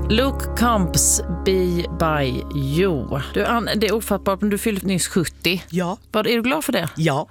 Luke Combs, Be By You. Det är ofattbart, men du fyllde nyss 70. Ja. Är du glad för det? Ja.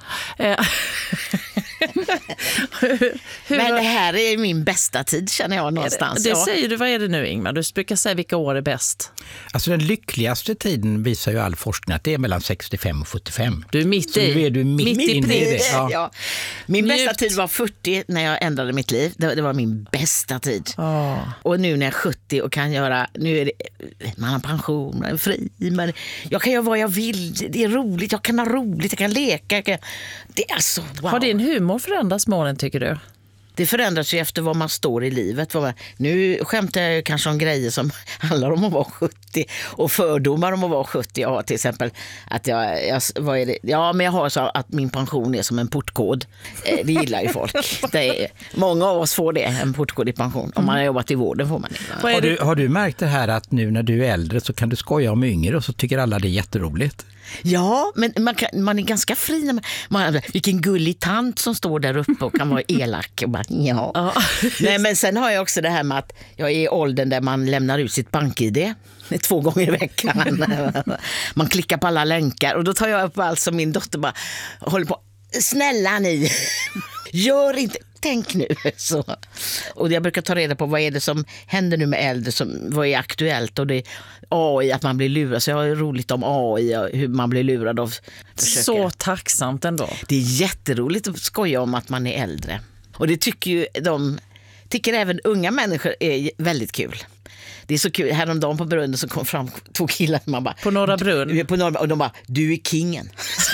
Men det här är min bästa tid, känner jag någonstans. Det säger du, vad är det nu, Ingmar? Du brukar säga vilka år är bäst. Alltså den lyckligaste tiden visar ju all forskning att det är mellan 65 och 75. Du är mitt i. Så nu är du mitt i det. Ja. Ja. Min bästa Njut. tid var 40 när jag ändrade mitt liv. Det var min bästa tid. Och nu när jag är 70 och kan göra, nu är det, man har pension, man är fri, men jag kan göra vad jag vill. Det är roligt, jag kan ha roligt, jag kan leka. Det är alltså, wow. Har din humor förändrats med åren, tycker du? Det förändras ju efter vad man står i livet. Nu skämtar jag kanske om grejer som handlar om att vara 70 och fördomar om att vara 70. Jag har till exempel att vad är det? Ja, men jag har så att min pension är som en portkod. Det gillar ju folk. Många av oss får det, en portkod i pension. Om man har jobbat i vården får man det. Har du märkt det här att nu när du är äldre så kan du skoja om yngre och så tycker alla det är jätteroligt? Ja, men man är ganska fri. Vilken gullig tant som står där uppe och kan vara elak. Och bara, ja. Nej, men sen har jag också det här med att jag är i åldern där man lämnar ut sitt bank-ID 2 gånger i veckan. Man klickar på alla länkar och då tar jag upp allt som min dotter bara håller på. Snälla ni, gör inte, tänk nu. Så. Och jag brukar ta reda på vad är det som händer nu med äldre, vad är aktuellt, och det är AI, att man blir lurad. Så jag har roligt om AI och hur man blir lurad av. Så tacksamt ändå. Det är jätteroligt att skoja om att man är äldre. Och det tycker även unga människor är väldigt kul. Det är så kul. Häromdagen på Brunnen så kom fram 2 killar. Man bara, på Norra Brunn? Och de bara, du är kingen.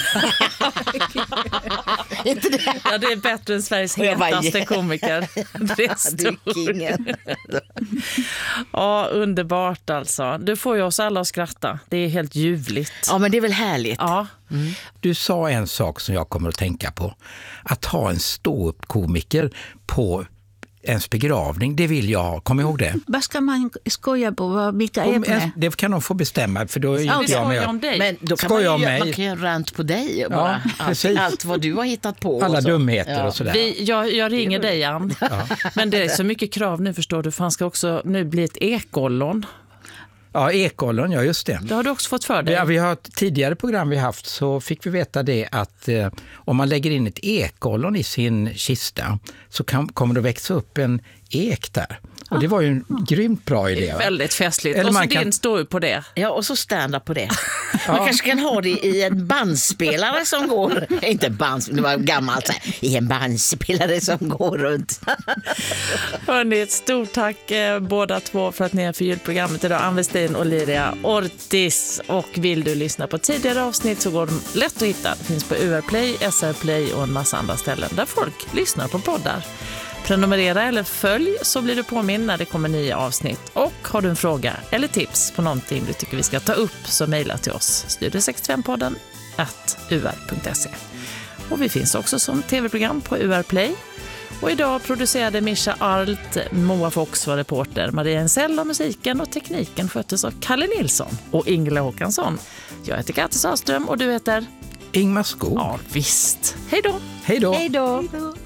Inte det? Ja, det är bättre än Sveriges hetaste komiker. Det är stort. Du är kingen. Ja, underbart alltså. Du får ju oss alla att skratta. Det är helt ljuvligt. Ja, men det är väl härligt. Ja. Mm. Du sa en sak som jag kommer att tänka på. Att ha en ståuppkomiker på ens begravning, det vill jag ha. Kom ihåg det. Vad ska man skoja på? Vilka ämnen? Det kan de få bestämma, för då är inte jag med. Om dig. Men då kan man kan göra rant på dig. Och bara allt vad du har hittat på. Alla dumheter och sådär. Jag ringer dig, Ann. Ja. Men det är så mycket krav nu, förstår du. För han ska också nu bli ett ekollon. Ja, ekollon, ja just det. Det har du också fått för dig. Ja, vi har tidigare program vi haft så fick vi veta det att om man lägger in ett ekollon i sin kista så kommer det växa upp en ek där. Och det var ju en grymt bra idé. Det är väldigt festligt. Eller och så din står ju på det. Ja, och så stand up på det. Man kanske kan ha det i en bandspelare som går. Inte det var gammalt. I en bandspelare som går runt. Hörrni, ett stort tack båda två för att ni har förgyllt programmet idag. Ann Westin och Liria Ortiz. Och vill du lyssna på tidigare avsnitt så går de lätt att hitta. Det finns på UR-Play, SR-Play och en massa andra ställen där folk lyssnar på poddar. Prenumerera eller följ så blir du påminn när det kommer nya avsnitt. Och har du en fråga eller tips på någonting du tycker vi ska ta upp så mejla till oss. studio65podden@ur.se. Och vi finns också som tv-program på UR-Play. Och idag producerade Mischa Arlt, Moa Fox var reporter, Maria Ensell och musiken och tekniken sköttes av Kalle Nilsson och Ingela Håkansson. Jag heter Katte Sahlström och du heter? Ingmar Skog. Ja, visst. Hej då! Hej då! Hej då!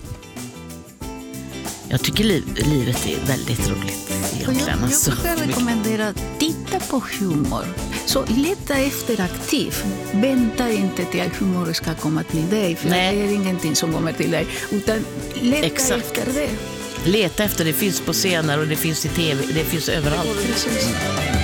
Jag tycker livet är väldigt roligt egentligen. Jag brukar rekommendera att titta på humor. Så leta efter aktiv. Vänta inte till att humor ska komma till dig. För det är ingenting som kommer till dig. Utan leta efter det. Leta efter det finns på scener och det finns i tv. Det finns överallt. Precis.